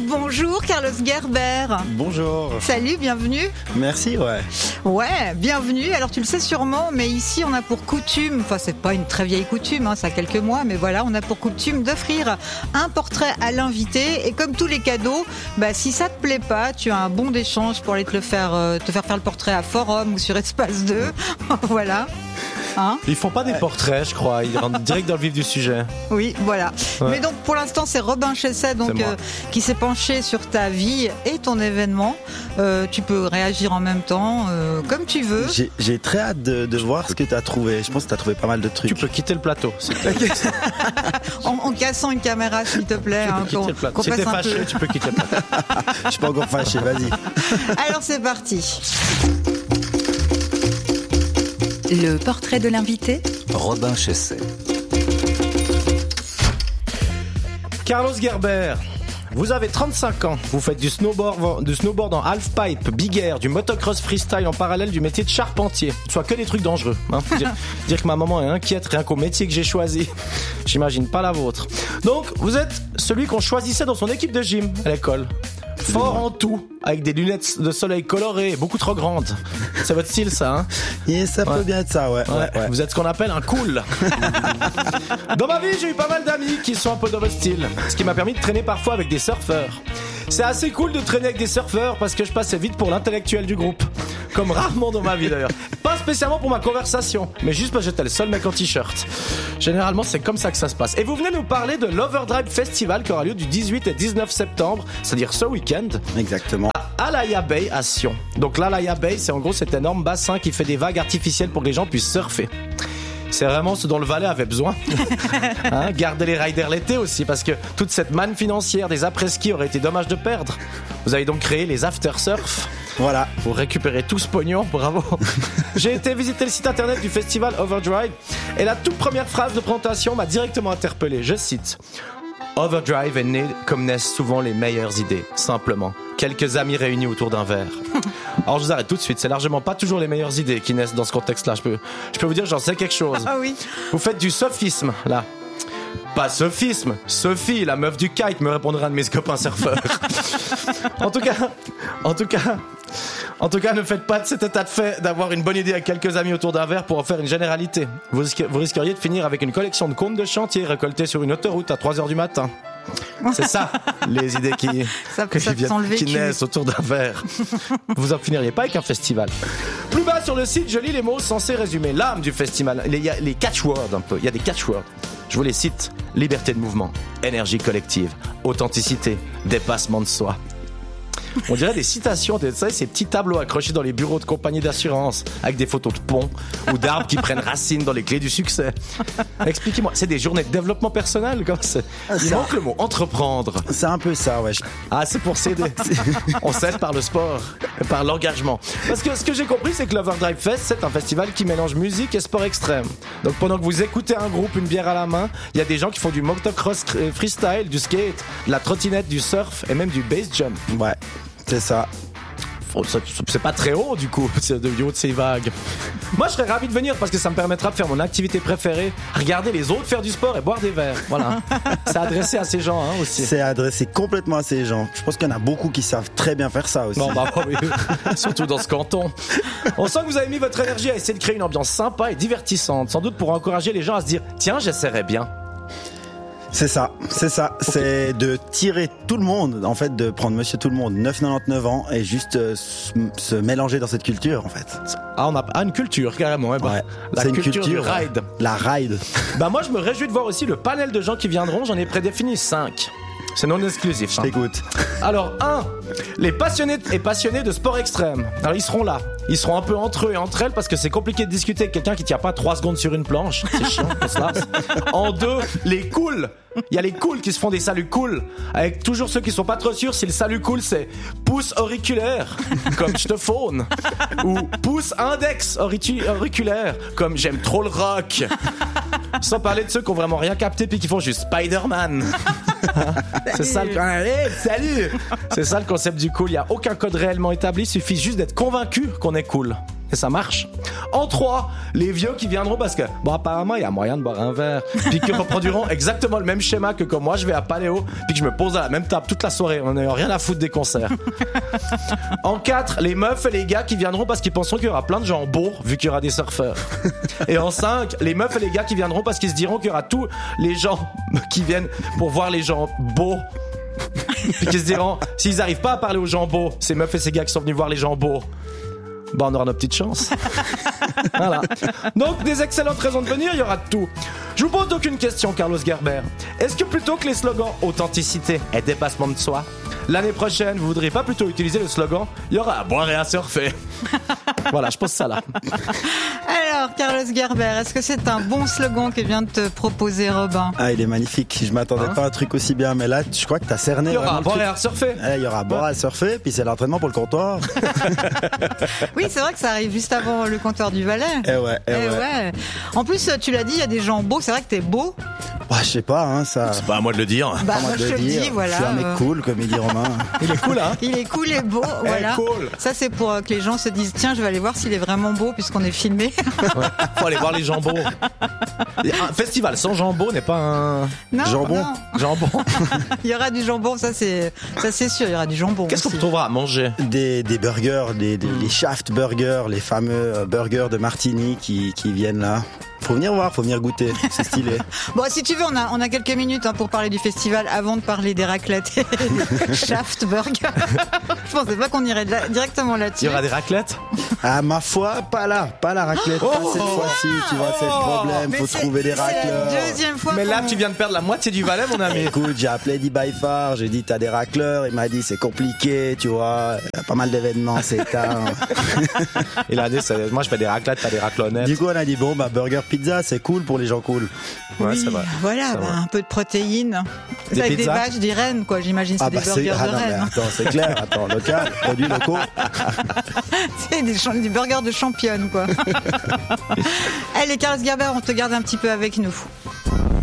Bonjour Carlos Gerber. Bonjour. Salut, bienvenue. Merci, ouais. Ouais, bienvenue. Alors tu le sais sûrement, mais ici on a pour coutume, enfin c'est pas une très vieille coutume, ça a quelques mois, mais voilà, on a pour coutume d'offrir un portrait à l'invité. Et comme tous les cadeaux, si ça te plaît pas, tu as un bon d'échange pour aller te faire faire le portrait à Forum ou sur Espace 2. Voilà. Ils font pas des portraits, je crois. Ils rentrent direct dans le vif du sujet. Oui, voilà. Ouais. Mais donc pour l'instant, c'est Robin Chesset qui s'est penché sur ta vie et ton événement. Tu peux réagir en même temps, comme tu veux. J'ai très hâte de voir ce que tu as trouvé. Je pense que tu as trouvé pas mal de trucs. Tu peux quitter le plateau. En cassant une caméra, s'il te plaît. Si t'es fâché, tu peux quitter le plateau. Je suis pas encore fâché, vas-y. Alors c'est parti. Le portrait de l'invité, Robin Chesset. Carlos Gerber, vous avez 35 ans, vous faites du snowboard en halfpipe, big air, du motocross freestyle en parallèle du métier de charpentier. Soit que des trucs dangereux. Dire que ma maman est inquiète rien qu'au métier que j'ai choisi. J'imagine pas la vôtre. Donc, vous êtes celui qu'on choisissait dans son équipe de gym à l'école. Fort en tout, avec des lunettes de soleil colorées, beaucoup trop grandes. C'est votre style, ça, hein? Et ça peut bien être ça, ouais. Vous êtes ce qu'on appelle un cool. Dans ma vie, j'ai eu pas mal d'amis qui sont un peu dans votre style, ce qui m'a permis de traîner parfois avec des surfeurs. C'est assez cool de traîner avec des surfeurs parce que je passais vite pour l'intellectuel du groupe. Comme rarement dans ma vie d'ailleurs. Pas spécialement pour ma conversation, mais juste parce que j'étais le seul mec en t-shirt. Généralement, c'est comme ça que ça se passe. Et vous venez nous parler de l'Overdrive Festival qui aura lieu du 18 et 19 septembre, c'est-à-dire ce week-end. Exactement. À Alaïa Bay à Sion. Donc l'Alaïa Bay, c'est en gros cet énorme bassin qui fait des vagues artificielles pour que les gens puissent surfer. C'est vraiment ce dont le Valais avait besoin. Garder les riders l'été aussi, parce que toute cette manne financière des après-ski aurait été dommage de perdre. Vous avez donc créé les after surf. Voilà. Pour récupérer tout ce pognon, bravo. J'ai été visiter le site internet du festival Overdrive et la toute première phrase de présentation m'a directement interpellé. Je cite: Overdrive est né comme naissent souvent les meilleures idées, simplement. Quelques amis réunis autour d'un verre. Alors je vous arrête tout de suite, c'est largement pas toujours les meilleures idées qui naissent dans ce contexte-là. Je peux vous dire, j'en sais quelque chose. Ah oui. Vous faites du sophisme, là. Pas sophisme, Sophie, la meuf du kite, me répondra un de mes copains surfeurs. En tout cas, ne faites pas de cet état de fait d'avoir une bonne idée avec quelques amis autour d'un verre pour en faire une généralité. Vous risqueriez de finir avec une collection de contes de chantier récoltés sur une autoroute à 3h du matin. C'est ça, les idées qui naissent autour d'un verre. Vous en finiriez pas avec un festival. Plus bas sur le site, je lis les mots censés résumer l'âme du festival. Il y a les catchwords un peu. Il y a des catchwords. Je vous les cite: liberté de mouvement, énergie collective, authenticité, dépassement de soi. On dirait des citations, vous savez, ces petits tableaux accrochés dans les bureaux de compagnie d'assurance avec des photos de ponts ou d'arbres qui prennent racine dans les clés du succès. Expliquez-moi, c'est des journées de développement personnel comme ça. Il manque le mot entreprendre. C'est un peu ça, ouais. C'est pour s'aider. On s'aide par le sport, par l'engagement. Parce que ce que j'ai compris, c'est que l'Overdrive Fest, c'est un festival qui mélange musique et sport extrême. Donc pendant que vous écoutez un groupe, une bière à la main, il y a des gens qui font du motocross freestyle, du skate, de la trottinette, du surf et même du base jump. Ouais. C'est ça. C'est pas très haut du coup, du haut de ces vagues. Moi je serais ravi de venir parce que ça me permettra de faire mon activité préférée, regarder les autres faire du sport et boire des verres. Voilà. C'est adressé à ces gens aussi. C'est adressé complètement à ces gens. Je pense qu'il y en a beaucoup qui savent très bien faire ça aussi. Oui. Surtout dans ce canton. On sent que vous avez mis votre énergie à essayer de créer une ambiance sympa et divertissante, sans doute pour encourager les gens à se dire: tiens, j'essaierai bien. C'est ça. C'est de tirer tout le monde, en fait, de prendre Monsieur Tout-le-Monde, 9,99 ans, et juste se mélanger dans cette culture, en fait. On a une culture, carrément. Ouais. C'est une culture du ride. La ride. Moi, je me réjouis de voir aussi le panel de gens qui viendront. J'en ai prédéfini 5. C'est non exclusif. Je t'écoute. Alors, 1. Les passionnés et passionnés de sport extrême. Alors, ils seront là. Ils seront un peu entre eux et entre elles parce que c'est compliqué de discuter avec quelqu'un qui tient pas 3 secondes sur une planche. C'est chiant, on se lasse. En 2, les cools. Il y a les cools qui se font des saluts cool. Avec toujours ceux qui sont pas trop sûrs si le salut cool c'est pouce auriculaire, comme je te faune. Ou pouce index auriculaire, comme j'aime trop le rock. Sans parler de ceux qui ont vraiment rien capté puis qui font juste Spider-Man. C'est ça le... salut. C'est ça le concept du cool. Il y a aucun code réellement établi. Il suffit juste d'être convaincu qu'on est cool. Et ça marche. En 3, les vieux qui viendront parce que, bon, apparemment, il y a moyen de boire un verre. Puis qui reproduiront exactement le même schéma que quand moi, je vais à Paléo, puis que je me pose à la même table toute la soirée. On n'a rien à foutre des concerts. En 4, les meufs et les gars qui viendront parce qu'ils penseront qu'il y aura plein de gens beaux, vu qu'il y aura des surfeurs. Et en 5, les meufs et les gars qui viendront parce qu'ils se diront qu'il y aura tous les gens qui viennent pour voir les gens beaux. Puis qu'ils se diront, s'ils n'arrivent pas à parler aux gens beaux, ces meufs et ces gars qui sont venus voir les gens beaux, bah on aura nos petites chances. Voilà. Donc des excellentes raisons de venir, il y aura de tout. Je vous pose donc une question, Carlos Gerber. Est-ce que plutôt que les slogans authenticité et dépassement de soi, l'année prochaine, vous voudriez pas plutôt utiliser le slogan il y aura à boire et à surfer? Voilà, je pose ça là. Alors, Carlos Gerber, est-ce que c'est un bon slogan que vient de te proposer Robin? Ah, il est magnifique. Je m'attendais pas à un truc aussi bien, mais là, je crois que t'as cerné. Il y aura à vraiment le boire et truc. à surfer. Il y aura à boire et à surfer, puis c'est l'entraînement pour le comptoir. Oui, c'est vrai que ça arrive juste avant le comptoir du Valais. Eh ouais. Ouais. En plus, tu l'as dit, il y a des gens beaux. C'est vrai que t'es beau. Bah, je sais pas, hein, ça. C'est pas à moi de le dire. Bah, Comment moi, te je le te le dire. dis, voilà. Je suis un mec cool, comme il dit Romain. Il est cool, hein? Il est cool et beau, voilà. Cool. Ça, c'est pour que les gens se disent, tiens, je vais aller voir s'il est vraiment beau puisqu'on est filmé. Ouais. Faut aller voir les jambons. Un festival sans jambon n'est pas un Non, Jambon. non. jambon. Il y aura du jambon, ça c'est sûr, il y aura du jambon. Qu'est-ce qu'on aussi. trouvera à manger? Des burgers, les Shaft burgers, les fameux burgers de Martigny qui viennent là. Faut venir voir, faut venir goûter, c'est stylé. Bon, si tu veux, on a quelques minutes pour parler du festival avant de parler des raclettes et des Shaft Burger. Je pensais pas qu'on irait directement là-dessus. Il y aura des raclettes? Ah, ma foi, pas la raclette, pas cette fois-ci, tu vois, c'est le problème, Mais faut trouver des C'est la racleurs. deuxième fois. Mais là, qu'on- tu viens de perdre la moitié du Valais, mon ami. Écoute, j'ai appelé Eddie Byfar, j'ai dit t'as des racleurs, il m'a dit c'est compliqué, tu vois, il y a pas mal d'événements, c'est tard. Il a dit, moi je fais des raclettes, pas des raclonnettes. Du coup, on a dit bon, bah burger pizza, c'est cool pour les gens cool. Ouais, Oui, c'est vrai. voilà, C'est bah, vrai. un peu de protéines. Des C'est avec des pizzas vaches, des rennes, quoi. J'imagine c'est des burgers de non, mais rennes. attends, c'est clair, attends, local, produits locaux. C'est des burgers de championnes, quoi. Allez, Carlos Gerber, on te garde un petit peu avec nous.